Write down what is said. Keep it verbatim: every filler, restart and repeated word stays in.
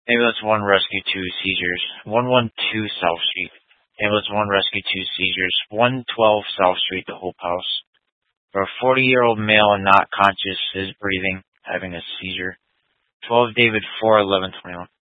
Ambulance one, Rescue two, seizures. one one two South Street. Ambulance one, Rescue two, seizures. one twelve South Street, the Hope House. For a forty-year-old male and not conscious, is breathing, having a seizure. twelve David four, eleven twenty-one.